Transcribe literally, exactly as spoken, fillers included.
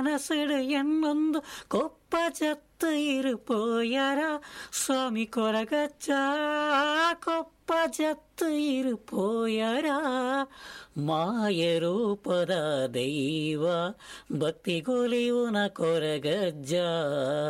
ಮನಸ್ಸಿಡು ಎನ್ನೊಂದು ಕೊಪ್ಪ ಚತ್ತು ಇರುಪೋಯರ ಸ್ವಾಮಿ ಕೊರಗಚ್ಚ ಕೊಪ್ಪ ಚತ್ತು ಇರುಪೋಯರ ಮಾಯ ರೂಪದ ದೈವ ಭಕ್ತಿ ಕೊಲಿಯುನ ಕೊರಗಜ್ಜ